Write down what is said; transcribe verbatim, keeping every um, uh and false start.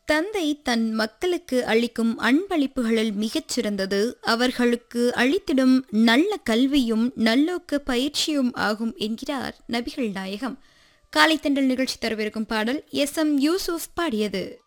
தந்தை தன் மக்களுக்கு அளிக்கும் அன்பளிப்புகளில் மிகச் சிறந்தது அவர்களுக்கு அளித்திடும் நல்ல கல்வியும் நல்லோக்க பயிற்சியும் ஆகும் என்கிறார் நபிகள் நாயகம். காலை தென்றல் நிகழ்ச்சி தரவிருக்கும் பாடல் எஸ் எம் யூசுப் பாடியது.